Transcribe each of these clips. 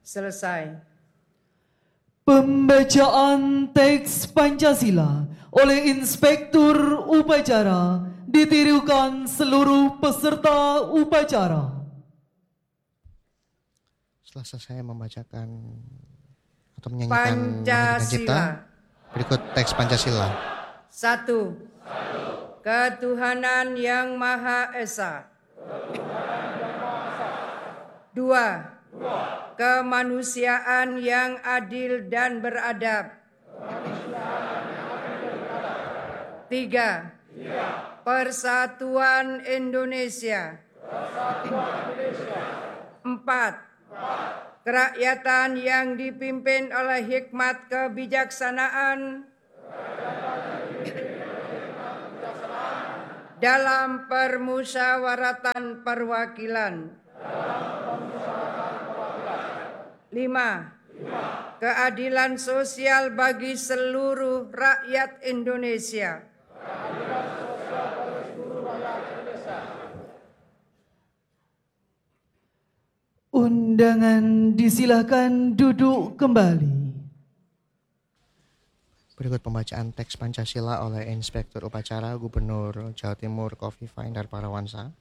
Selesai. Pembacaan teks Pancasila oleh Inspektur Upacara ditirukan seluruh peserta upacara. Setelah selesai membacakan atau menyanyikan Mahardika Cipta, berikut teks Pancasila. 1. Ketuhanan yang Maha Esa. 2. Kemanusiaan yang adil dan beradab. 3. Persatuan Indonesia. 4. Kerakyatan yang dipimpin oleh hikmat kebijaksanaan dalam permusyawaratan perwakilan. 5. Keadilan sosial bagi seluruh rakyat Indonesia. Undangan disilahkan duduk kembali. Berikut pembacaan teks Pancasila oleh Inspektur Upacara Gubernur Jawa Timur Kofifa Indar Parawansa.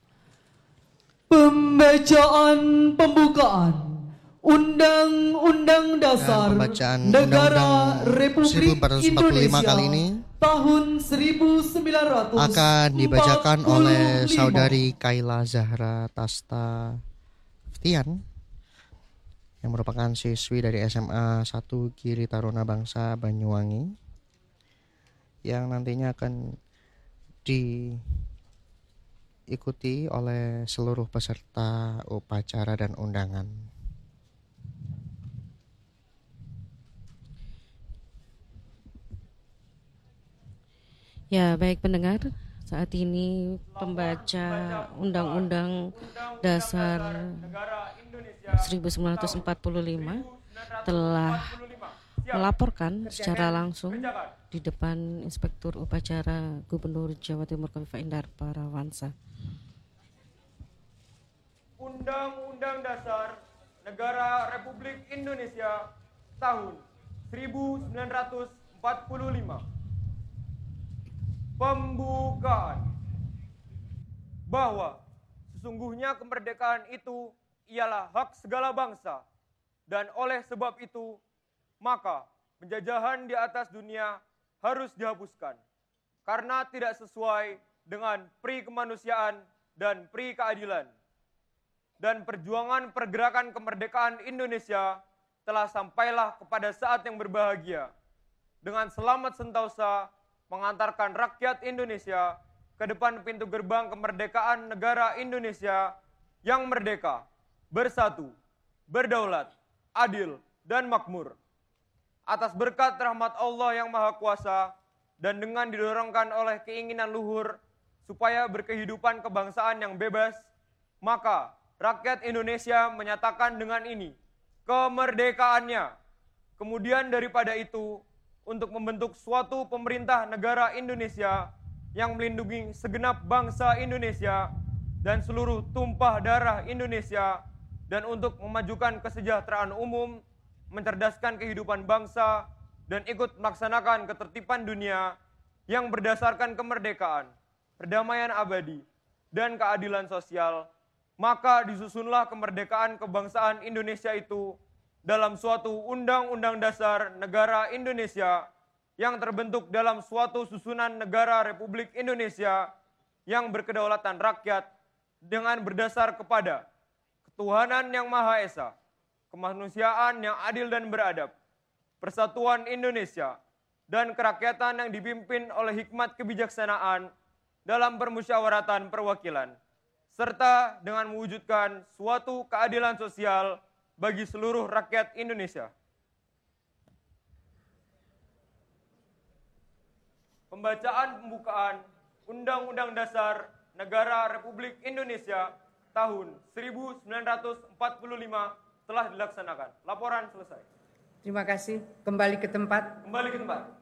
Pembacaan pembukaan Undang-Undang Dasar pembacaan Negara Undang-Undang Republik 1445 Indonesia kali ini tahun 1945 akan dibacakan oleh Saudari Kaila Zahra Tasta Ftian yang merupakan siswi dari SMA 1 Giri Taruna Bangsa Banyuwangi yang nantinya akan diikuti oleh seluruh peserta upacara dan undangan. Ya, baik pendengar, saat ini pembaca Undang-Undang Dasar 1945 telah melaporkan secara langsung di depan Inspektur Upacara Gubernur Jawa Timur Kofifa Indar Parawansa. Undang-Undang Dasar Negara Republik Indonesia tahun 1945. Pembukaan. Bahwa sesungguhnya kemerdekaan itu ialah hak segala bangsa, dan oleh sebab itu maka penjajahan di atas dunia harus dihapuskan karena tidak sesuai dengan pri kemanusiaan dan pri keadilan. Dan perjuangan pergerakan kemerdekaan Indonesia telah sampailah kepada saat yang berbahagia dengan selamat sentosa mengantarkan rakyat Indonesia ke depan pintu gerbang kemerdekaan negara Indonesia yang merdeka, bersatu, berdaulat, adil, dan makmur. Atas berkat rahmat Allah yang Maha Kuasa dan dengan didorongkan oleh keinginan luhur supaya berkehidupan kebangsaan yang bebas, maka rakyat Indonesia menyatakan dengan ini kemerdekaannya. Kemudian daripada itu, untuk membentuk suatu pemerintah negara Indonesia yang melindungi segenap bangsa Indonesia dan seluruh tumpah darah Indonesia, dan untuk memajukan kesejahteraan umum, mencerdaskan kehidupan bangsa, dan ikut melaksanakan ketertiban dunia yang berdasarkan kemerdekaan, perdamaian abadi, dan keadilan sosial, maka disusunlah kemerdekaan kebangsaan Indonesia itu dalam suatu Undang-Undang Dasar Negara Indonesia yang terbentuk dalam suatu susunan negara Republik Indonesia yang berkedaulatan rakyat dengan berdasar kepada ketuhanan yang Maha Esa, kemanusiaan yang adil dan beradab, persatuan Indonesia, dan kerakyatan yang dipimpin oleh hikmat kebijaksanaan dalam permusyawaratan perwakilan, serta dengan mewujudkan suatu keadilan sosial bagi seluruh rakyat Indonesia. Pembacaan pembukaan Undang-Undang Dasar Negara Republik Indonesia tahun 1945 telah dilaksanakan. Laporan selesai. Terima kasih. Kembali ke tempat. Kembali ke tempat.